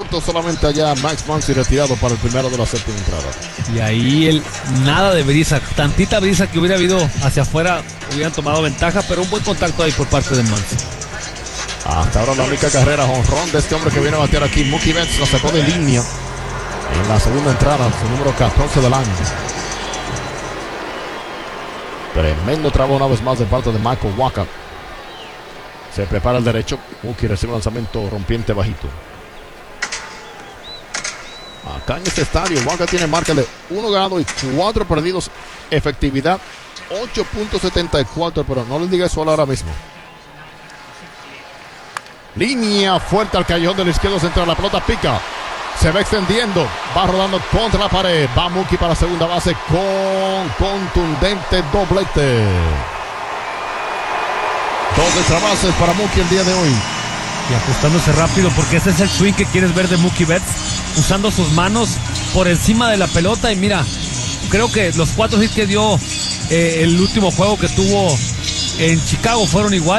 puntos solamente allá Max Muncy retirado para el primero de la séptima entrada. Y ahí nada de brisa, tantita brisa que hubiera habido hacia afuera, hubieran tomado ventaja, pero un buen contacto ahí por parte de Muncy. Hasta ahora la única carrera jonrón de este hombre que viene a batear aquí, Mookie Betts, la sacó de línea en la segunda entrada, su número 14 del año. Tremendo trabajo una vez más de parte de Michael Wacha. Se prepara el derecho, Mookie recibe un lanzamiento rompiente bajito. Acá en este estadio, Wacha tiene marca de 1 ganado y 4 perdidos, efectividad 8.74, pero no les diga eso ahora mismo. Línea fuerte al callejón del izquierdo central, la pelota pica, se va extendiendo, va rodando contra la pared, va Mookie para segunda base con contundente doblete. 2 extra bases para Mookie el día de hoy. Y ajustándose rápido, porque ese es el swing que quieres ver de Mookie Betts, usando sus manos por encima de la pelota. Y mira, creo que los 4 hits que dio el último juego que tuvo en Chicago fueron igual.